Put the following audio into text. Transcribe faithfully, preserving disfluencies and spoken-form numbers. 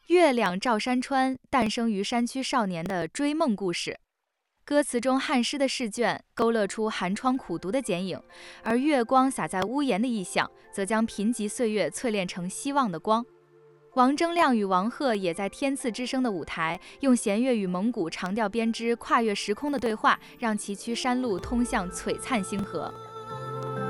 月亮照山川，诞生于山区少年的追梦故事。歌词中汉诗的试卷勾勒出寒窗苦读的剪影，而月光洒在屋檐的意象，则将贫瘠岁月淬炼成希望的光。王铮亮与王鹤也在天赐之声的舞台，用弦乐与蒙古长调编织跨越时空的对话，让崎岖山路通向璀璨星河。